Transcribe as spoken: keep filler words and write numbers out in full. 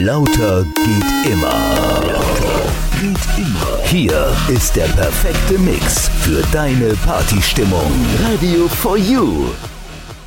Lauter geht immer. Lauter geht immer. Hier ist der perfekte Mix für deine Partystimmung. Radio for You.